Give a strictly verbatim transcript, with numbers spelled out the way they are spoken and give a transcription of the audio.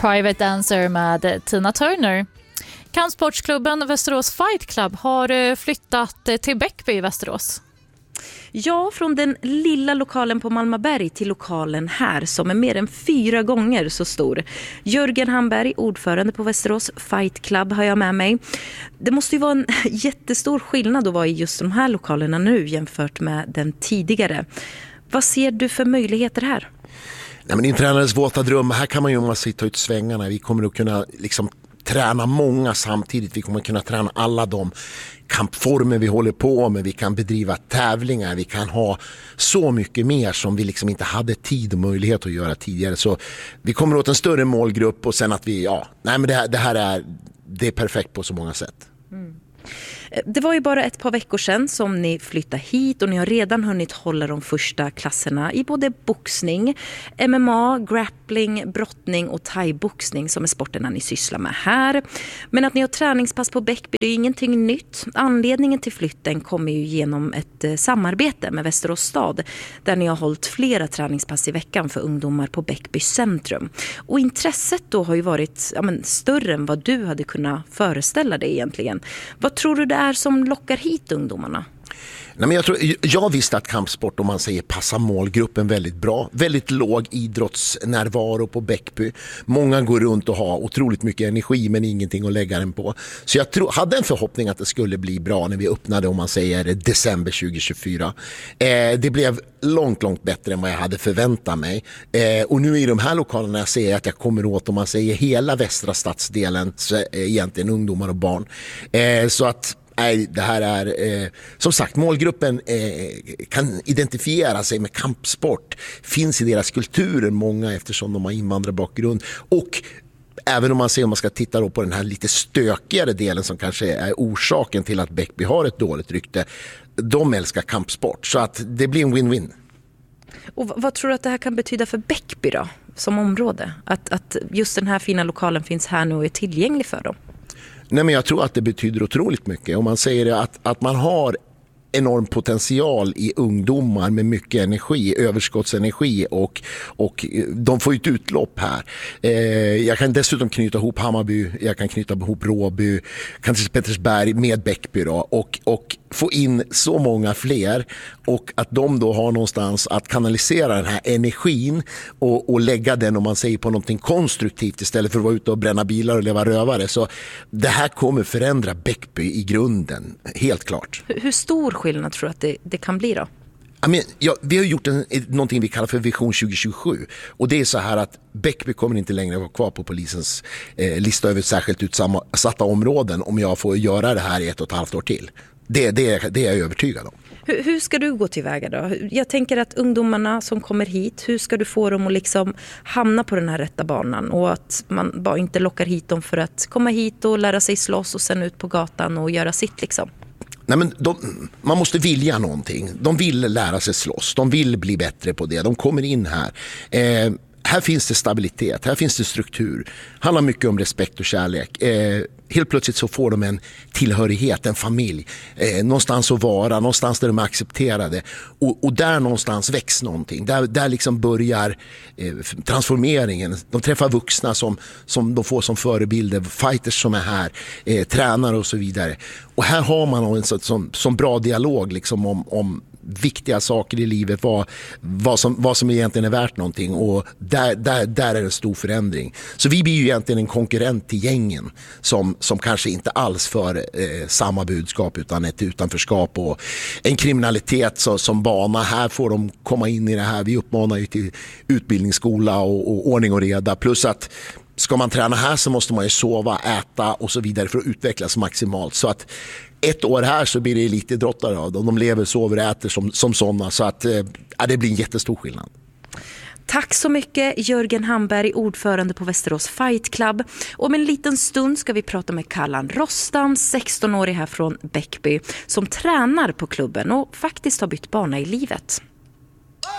Private Dancer med Tina Turner. Kampsportsklubben Västerås Fight Club har flyttat till Bäckby i Västerås. Ja, från den lilla lokalen på Malmaberg till lokalen här som är mer än fyra gånger så stor. Jörgen Hamberg, ordförande på Västerås Fight Club, har jag med mig. Det måste ju vara en jättestor skillnad att vara i just de här lokalerna nu jämfört med den tidigare. Vad ser du för möjligheter här? Nej, men din tränarens våta dröm, här kan man ju sitta ut svängarna. Vi kommer att kunna liksom träna många samtidigt. Vi kommer att kunna träna alla de kampformer vi håller på med. Vi kan bedriva tävlingar. Vi kan ha så mycket mer som vi liksom inte hade tid och möjlighet att göra tidigare. Så vi kommer åt en större målgrupp och sen att vi, ja, nej men det här, det här är, det är perfekt på så många sätt. Mm. Det var ju bara ett par veckor sedan som ni flyttade hit och ni har redan hunnit hålla de första klasserna i både boxning, M M A, grappling, brottning och thai-boxning som är sporterna ni sysslar med här. Men att ni har träningspass på Bäckby, det är ingenting nytt. Anledningen till flytten kommer ju genom ett eh, samarbete med Västerås stad där ni har hållit flera träningspass i veckan för ungdomar på Bäckby centrum. Och intresset då har ju varit ja, men, större än vad du hade kunnat föreställa dig egentligen. Vad tror du det är som lockar hit ungdomarna? Nej, men jag, tror, jag visste att kampsport, om man säger, passar målgruppen väldigt bra. Väldigt låg idrottsnärvaro på Bäckby. Många går runt och har otroligt mycket energi men ingenting att lägga den på. Så jag tro, hade en förhoppning att det skulle bli bra när vi öppnade, om man säger december tjugohundratjugofyra. Eh, det blev långt, långt bättre än vad jag hade förväntat mig. Eh, och nu i de här lokalerna jag ser att jag kommer åt, om man säger, hela västra stadsdelen, så är egentligen ungdomar och barn. Eh, så att Nej, det här är, eh, som sagt, målgruppen eh, kan identifiera sig med kampsport. Finns i deras kulturer många eftersom de har invandrarbakgrund. Och även om man ser, om man ska titta då på den här lite stökigare delen som kanske är orsaken till att Bäckby har ett dåligt rykte. De älskar kampsport, så att det blir en win-win. Och vad tror du att det här kan betyda för Bäckby då, som område? Att, att just den här fina lokalen finns här nu och är tillgänglig för dem? Nej, men jag tror att det betyder otroligt mycket. Om man säger att, att man har enorm potential i ungdomar med mycket energi, överskottsenergi, och, och de får ett utlopp här. Eh, jag kan dessutom knyta ihop Hammarby, jag kan knyta ihop Råby, kanske Pettersberg med Bäckby då, och, och få in så många fler, och att de då har någonstans att kanalisera den här energin och, och lägga den, om man säger, på någonting konstruktivt istället för att vara ute och bränna bilar och leva rövare. Så det här kommer förändra Bäckby i grunden, helt klart. Hur stor skillnad tror du att det, det kan bli då? I mean, ja, vi har gjort en, någonting vi kallar för Vision tjugohundratjugosju, och det är så här att Bäckby kommer inte längre vara kvar på polisens eh, lista över särskilt utsatta områden om jag får göra det här i ett och ett halvt år till. Det, det, det är jag övertygad om. Hur, hur ska du gå tillväga då? Jag tänker att ungdomarna som kommer hit, hur ska du få dem att liksom hamna på den här rätta banan, och att man bara inte lockar hit dem för att komma hit och lära sig slåss och sen ut på gatan och göra sitt liksom? Nej, men de, man måste vilja någonting. De vill lära sig slåss. De vill bli bättre på det. De kommer in här. Eh, här finns det stabilitet. Här finns det struktur. Det handlar mycket om respekt och kärlek. Eh, helt plötsligt så får de en tillhörighet, en familj. Eh, någonstans att vara, någonstans där de är accepterade. Och, och där någonstans väcks någonting. Där, där liksom börjar eh, transformeringen. De träffar vuxna som, som de får som förebilder. Fighters som är här. Eh, tränare och så vidare. Och här har man en sån som, som bra dialog liksom om, om viktiga saker i livet, vad, vad, som, vad som egentligen är värt någonting, och där, där, där är det en stor förändring. Så vi blir ju egentligen en konkurrent till gängen som, som kanske inte alls för eh, samma budskap utan ett utanförskap och en kriminalitet så, som bana. Här får de komma in i det här. Vi uppmanar ju till utbildningsskola och, och ordning och reda, plus att ska man träna här så måste man ju sova, äta och så vidare för att utvecklas maximalt. Så att ett år här så blir det elitidrottare av dem. De lever, sover och äter som, som sådana. Så att äh, det blir en jättestor skillnad. Tack så mycket Jörgen Hamberg, ordförande på Västerås Fight Club. Om en liten stund ska vi prata med Kallan Rostam, sexton-årig här från Bäckby, som tränar på klubben och faktiskt har bytt bana i livet.